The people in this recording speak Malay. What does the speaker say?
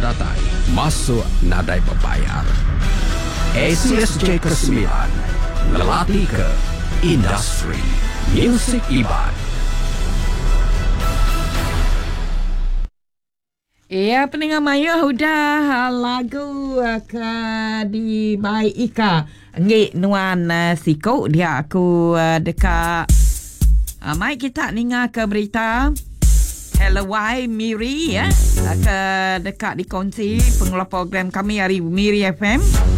datai masuk nadai berbayar. ACSJ ke-9 Lelati ke Industri Music Iban. Ya, pendengar Maya sudah lagu di by Ika Ngik Nuan Siko. Dia aku dekat mai kita dengar ke berita Hello Why Miri ya. Ke dekat di konsi pengelola program kami hari Miri FM.